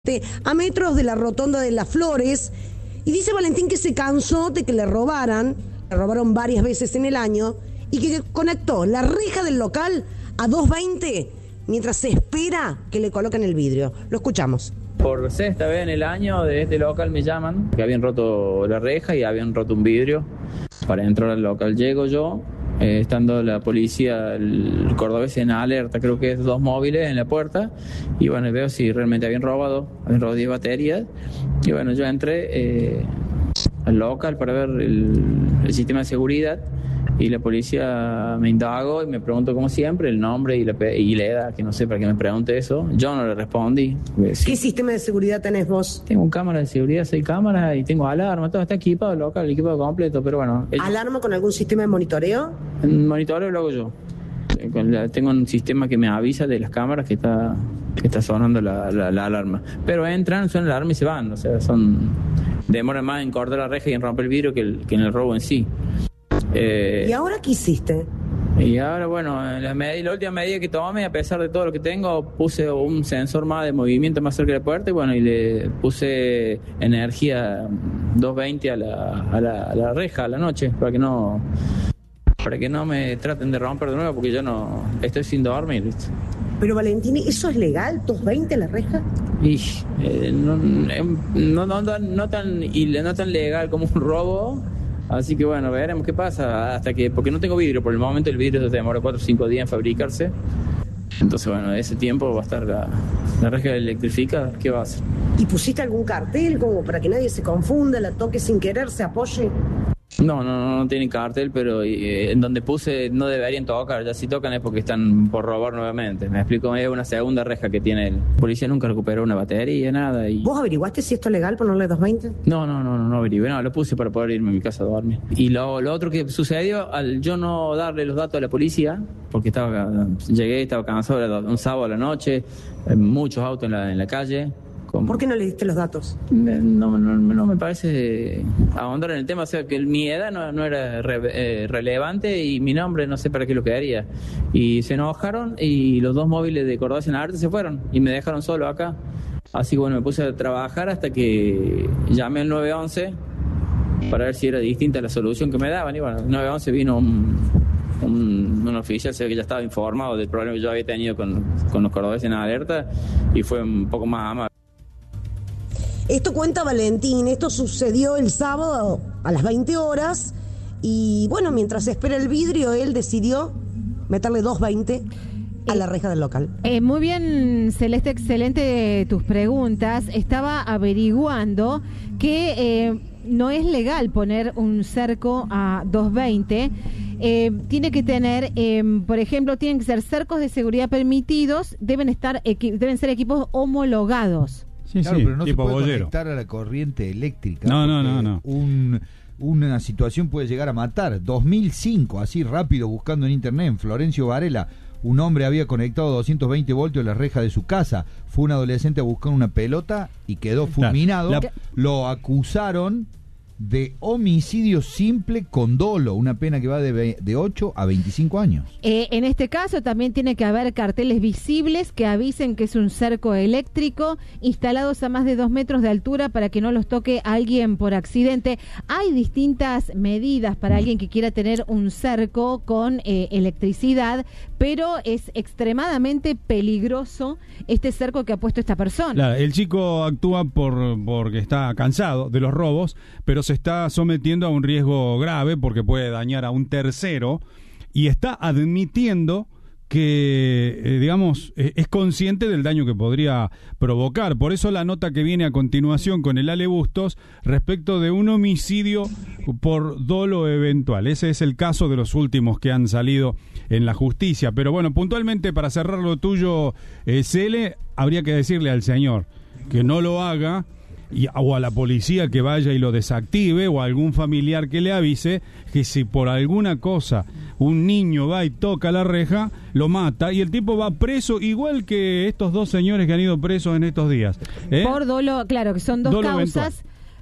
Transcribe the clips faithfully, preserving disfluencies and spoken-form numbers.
A metros de la rotonda de Las Flores, y dice Valentín que se cansó de que le robaran, le robaron varias veces en el año, y que conectó la reja del local a dos veinte mientras se espera que le coloquen el vidrio. Lo escuchamos. Por sexta vez en el año de este local me llaman, que habían roto la reja y habían roto un vidrio. Para entrar al local llego yo, eh, estando la policía, el cordobés en alerta, creo que es dos móviles en la puerta, y bueno, veo si realmente habían robado, habían robado diez baterías, y bueno, yo entré eh, al local para ver el, el sistema de seguridad, y la policía me indagó y me preguntó como siempre el nombre y la, y la edad, que no sé para qué me pregunte eso. Yo no le respondí. Sí. ¿Qué sistema de seguridad tenés vos? Tengo un cámara de seguridad, seis cámaras y tengo alarma, todo está equipado, local, el equipo completo, pero bueno. El... ¿Alarma con algún sistema de monitoreo? El monitoreo lo hago yo. Tengo un sistema que me avisa de las cámaras que está que está sonando la, la, la alarma. Pero entran, suenan la alarma y se van. O sea, son demoran más en cortar la reja y en romper el vidrio que, el, que en el robo en sí. Eh, ¿Y ahora qué hiciste? Y ahora, bueno, la, med- la última medida que tomé, a pesar de todo lo que tengo, puse un sensor más de movimiento más cerca de la puerta y bueno, y le puse energía doscientos veinte a la, a la, a la reja a la noche, para que no para que no me traten de romper de nuevo, porque yo no estoy sin dormir, ¿viste? Pero Valentín, ¿eso es legal? ¿doscientos veinte la reja? Y eh, no, no, no, no, no, tan, y no tan legal como un robo. Así que bueno, veremos qué pasa, hasta que, porque no tengo vidrio, por el momento el vidrio se demora cuatro o cinco días en fabricarse. Entonces bueno, ese tiempo va a estar la, la reja electrificada, ¿qué va a hacer? ¿Y pusiste algún cartel como para que nadie se confunda, la toque sin querer, se apoye? No, no, no, no tienen cartel, pero eh, en donde puse no deberían tocar, ya si tocan es porque están por robar nuevamente. Me explico, es una segunda reja que tiene el policía, nunca recuperó una batería, nada. Y... ¿Vos averiguaste si esto es legal ponerle doscientos veinte? No, no, no, no, no averigué, no, lo puse para poder irme a mi casa a dormir. Y lo, lo otro que sucedió, al yo no darle los datos a la policía, porque estaba llegué, estaba cansado, era un sábado a la noche, muchos autos en la, en la calle. ¿Cómo? ¿Por qué no le diste los datos? No, no, no me parece ahondar en el tema, o sea, que mi edad no, no era re, eh, relevante y mi nombre no sé para qué lo quedaría. Y se enojaron y los dos móviles de Córdoba en Arte se fueron y me dejaron solo acá. Así que bueno, me puse a trabajar hasta que llamé al nueve once para ver si era distinta la solución que me daban. Y bueno, el nueve once vino un, un, un oficial, se ve que ya estaba informado del problema que yo había tenido con, con los cordobeses en alerta y fue un poco más amable. Esto cuenta Valentín, esto sucedió el sábado a las veinte horas y bueno, mientras espera el vidrio, él decidió meterle doscientos veinte a la reja del local. Eh, muy bien, Celeste, excelente tus preguntas. Estaba averiguando que eh, no es legal poner un cerco a doscientos veinte. Eh, tiene que tener, eh, por ejemplo, tienen que ser cercos de seguridad permitidos, deben estar equi- deben ser equipos homologados. Sí, claro, sí, pero no tipo se puede bollero. conectar a la corriente eléctrica. No, no, no, no. Un, una situación puede llegar a matar. dos mil cinco, así rápido, buscando en internet, en Florencio Varela, un hombre había conectado doscientos veinte voltios a la reja de su casa. Fue un adolescente a buscar una pelota y quedó fulminado. La, la... Lo acusaron de homicidio simple con dolo, una pena que va de, de ocho a veinticinco años. Eh, en este caso también tiene que haber carteles visibles que avisen que es un cerco eléctrico, instalados a más de dos metros de altura para que no los toque alguien por accidente. Hay distintas medidas para alguien que quiera tener un cerco con eh, electricidad, pero es extremadamente peligroso este cerco que ha puesto esta persona. Claro, el chico actúa por porque está cansado de los robos, pero se está sometiendo a un riesgo grave porque puede dañar a un tercero y está admitiendo que, eh, digamos, eh, es consciente del daño que podría provocar. Por eso la nota que viene a continuación con el Ale Bustos respecto de un homicidio por dolo eventual. Ese es el caso de los últimos que han salido en la justicia. Pero bueno, puntualmente para cerrar lo tuyo, eh, Cele, habría que decirle al señor que no lo haga, y, o a la policía que vaya y lo desactive, o a algún familiar que le avise que si por alguna cosa un niño va y toca la reja, lo mata y el tipo va preso, igual que estos dos señores que han ido presos en estos días. ¿Eh? Por dolo, claro, que son dos dolo causas. eventual.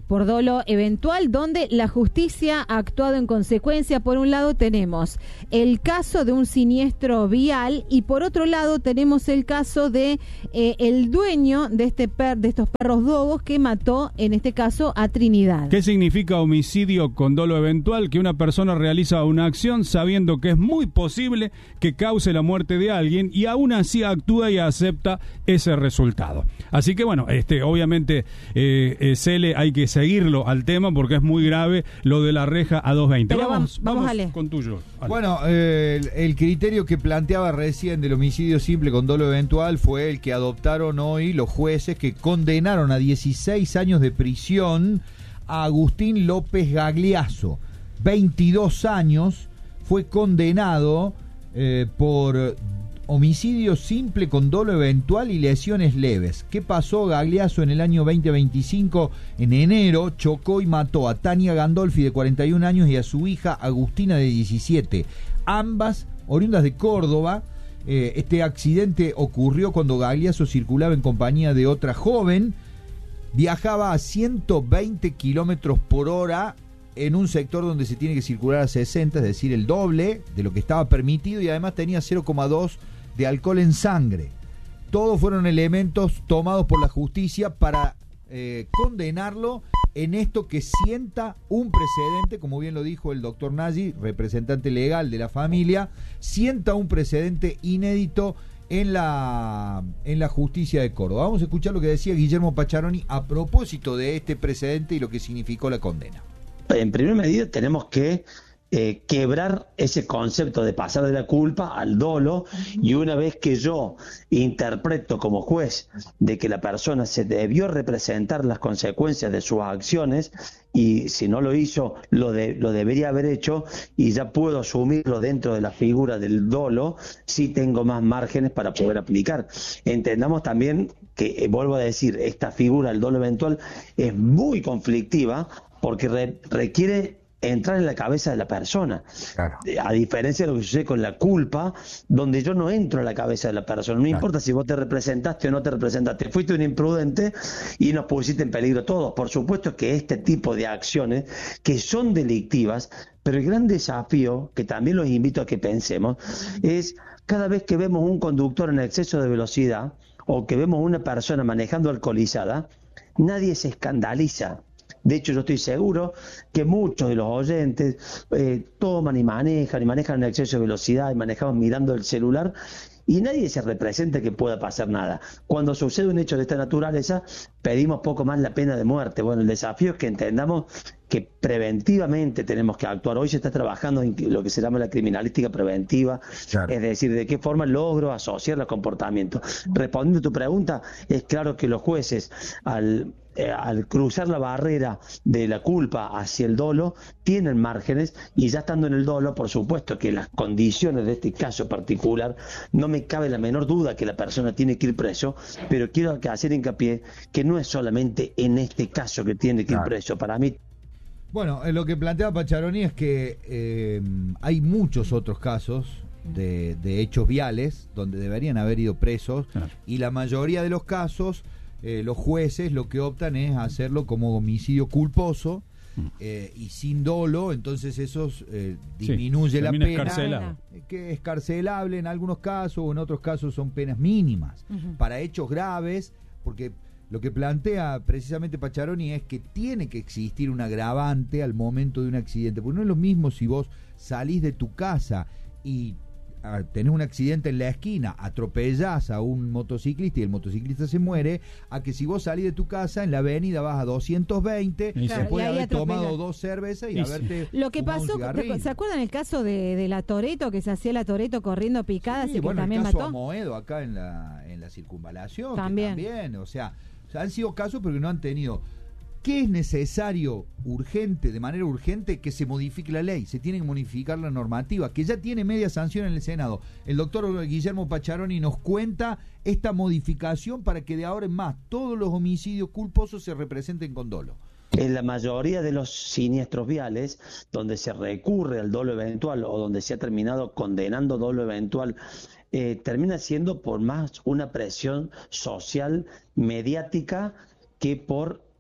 por dolo eventual, donde la justicia ha actuado en consecuencia. Por un lado tenemos el caso de un siniestro vial y por otro lado tenemos el caso de eh, el dueño de este per, de estos perros dogos que mató en este caso a Trinidad. ¿Qué significa homicidio con dolo eventual? Que una persona realiza una acción sabiendo que es muy posible que cause la muerte de alguien y aún así actúa y acepta ese resultado. Así que bueno, este obviamente eh, eh, Cele, hay que seguirlo al tema porque es muy grave lo de la reja a dos veinte. Pero Vamos, vamos, vamos Ale. con tuyo. Ale. Bueno, eh, el, el criterio que planteaba recién del homicidio simple con dolo eventual fue el que adoptaron hoy los jueces que condenaron a dieciséis años de prisión a Agustín López Gagliaso. veintidós años, fue condenado eh, por homicidio simple con dolo eventual y lesiones leves. ¿Qué pasó? Gagliaso en el año veinte veinticinco, en enero, chocó y mató a Tania Gandolfi de cuarenta y un años y a su hija Agustina de diecisiete, ambas oriundas de Córdoba. Eh, este accidente ocurrió cuando Gagliaso circulaba en compañía de otra joven, viajaba a ciento veinte kilómetros por hora en un sector donde se tiene que circular a sesenta, es decir, el doble de lo que estaba permitido, y además tenía cero coma dos de alcohol en sangre. Todos fueron elementos tomados por la justicia para eh, condenarlo en esto que sienta un precedente, como bien lo dijo el doctor Nagy, representante legal de la familia, sienta un precedente inédito en la, en la justicia de Córdoba. Vamos a escuchar lo que decía Guillermo Pacharoni a propósito de este precedente y lo que significó la condena. En primera medida tenemos que eh, quebrar ese concepto de pasar de la culpa al dolo, y una vez que yo interpreto como juez de que la persona se debió representar las consecuencias de sus acciones y si no lo hizo lo, de, lo debería haber hecho y ya puedo asumirlo dentro de la figura del dolo, sí tengo más márgenes para poder aplicar. Entendamos también que, eh, vuelvo a decir, esta figura del dolo eventual es muy conflictiva porque re, requiere entrar en la cabeza de la persona. Claro. A diferencia de lo que sucede con la culpa, donde yo no entro en la cabeza de la persona. No claro. importa si vos te representaste o no te representaste. Fuiste un imprudente y nos pusiste en peligro todos. Por supuesto que este tipo de acciones que son delictivas, pero el gran desafío, que también los invito a que pensemos, es cada vez que vemos un conductor en exceso de velocidad o que vemos una persona manejando alcoholizada, nadie se escandaliza. De hecho, yo estoy seguro que muchos de los oyentes eh, toman y manejan, y manejan en exceso de velocidad, y manejamos mirando el celular, y nadie se representa que pueda pasar nada. Cuando sucede un hecho de esta naturaleza, pedimos poco más la pena de muerte. Bueno, el desafío es que entendamos que preventivamente tenemos que actuar. Hoy se está trabajando en lo que se llama la criminalística preventiva, claro. Es decir, de qué forma logro asociar los comportamientos. Respondiendo a tu pregunta, es claro que los jueces, al, eh, al cruzar la barrera de la culpa hacia el dolo, tienen márgenes, y ya estando en el dolo, por supuesto que las condiciones de este caso particular, no me cabe la menor duda que la persona tiene que ir preso, pero quiero hacer hincapié que no es solamente en este caso que tiene que ir claro. preso. Para mí, bueno, lo que plantea Pacharoni es que eh, hay muchos otros casos de, de hechos viales donde deberían haber ido presos, claro. y la mayoría de los casos eh, los jueces lo que optan es hacerlo como homicidio culposo eh, y sin dolo, entonces eso eh, disminuye sí, la pena, escarcelado. que es escarcelable en algunos casos, o en otros casos son penas mínimas. Uh-huh. Para hechos graves, porque lo que plantea precisamente Pacharoni es que tiene que existir un agravante al momento de un accidente, porque no es lo mismo si vos salís de tu casa y ah, tenés un accidente en la esquina, atropellás a un motociclista y el motociclista se muere, a que si vos salís de tu casa en la avenida vas a doscientos veinte, claro, después de haber tomado dos cervezas y, y haberte sí. Lo que pasó, ¿se acuerdan el caso de, de la Toretto, que se hacía la Toretto corriendo picada, sí, así bueno, que también el caso mató? Amoedo acá en la, en la circunvalación, también. también, o sea... O sea, han sido casos pero que no han tenido. ¿Qué es necesario, urgente, de manera urgente, que se modifique la ley? Se tiene que modificar la normativa, que ya tiene media sanción en el Senado. El doctor Guillermo Pacharoni nos cuenta esta modificación para que de ahora en más todos los homicidios culposos se representen con dolo. En la mayoría de los siniestros viales, donde se recurre al dolo eventual o donde se ha terminado condenando dolo eventual, eh, termina siendo por más una presión social, mediática, que por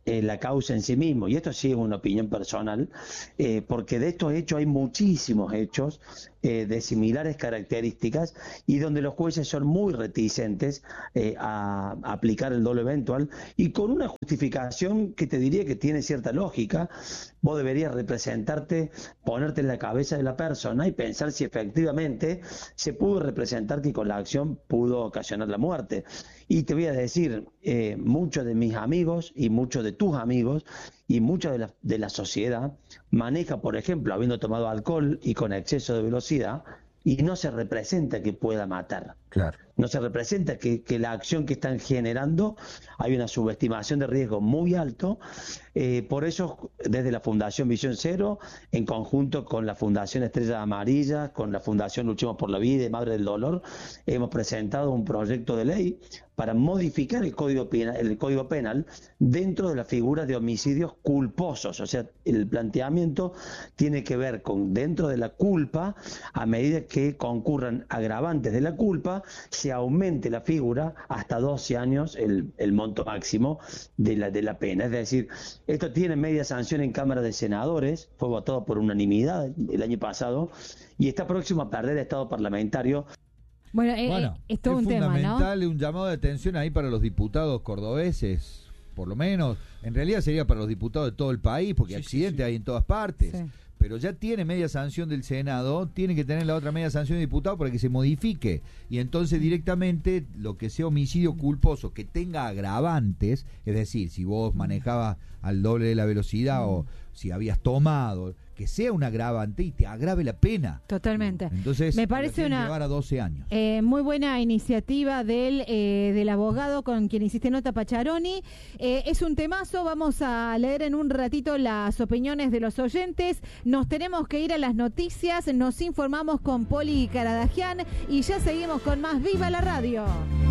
eh, la causa en sí mismo, y esto sí es una opinión personal, eh, porque de estos hechos hay muchísimos hechos eh, de similares características y donde los jueces son muy reticentes eh, a, a aplicar el dolo eventual y con una justificación que te diría que tiene cierta lógica. Vos deberías representarte, ponerte en la cabeza de la persona y pensar si efectivamente se pudo representar que con la acción pudo ocasionar la muerte. Y te voy a decir, eh, muchos de mis amigos y muchos de tus amigos y mucha de la, de la sociedad maneja, por ejemplo, habiendo tomado alcohol y con exceso de velocidad, y no se representa que pueda matar. Claro. No se representa que, que la acción que están generando hay una subestimación de riesgo muy alto. Eh, por eso, desde la Fundación Visión Cero, en conjunto con la Fundación Estrella Amarilla, con la Fundación Luchemos por la Vida y Madre del Dolor, hemos presentado un proyecto de ley para modificar el Código Penal, el Código Penal dentro de la figura de homicidios culposos. O sea, el planteamiento tiene que ver con dentro de la culpa, a medida que concurran agravantes de la culpa, se aumente la figura hasta doce años el, el monto máximo de la, de la pena. Es decir, esto tiene media sanción en Cámara de Senadores, fue votado por unanimidad el año pasado y está próximo a perder estado parlamentario. Bueno, eh, Bueno, eh, es todo un tema, ¿no? Es fundamental un llamado de atención ahí para los diputados cordobeses, por lo menos. En realidad sería para los diputados de todo el país, porque Sí, accidentes sí, sí. hay en todas partes. Sí. Pero ya tiene media sanción del Senado, tiene que tener la otra media sanción de diputado para que se modifique. Y entonces directamente lo que sea homicidio culposo, que tenga agravantes, es decir, si vos manejabas al doble de la velocidad o si habías tomado, que sea un agravante y te agrave la pena. Totalmente. Entonces, Me lo parece tienen que una llevar a doce años. eh, muy buena iniciativa del, eh, del abogado con quien hiciste nota, Pacharoni. Eh, es un temazo, vamos a leer en un ratito las opiniones de los oyentes. Nos tenemos que ir a las noticias, nos informamos con Poli Caradagian y ya seguimos con más Viva la Radio.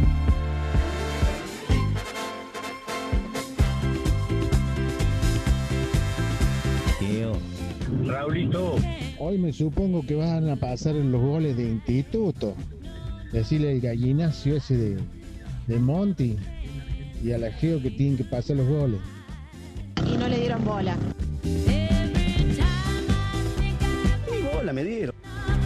Raulito, Hoy me supongo que van a pasar en los goles de instituto. Decirle al gallinacio ese de, de Monty y a la Geo que tienen que pasar los goles. Y no le dieron bola. ni bola me dieron.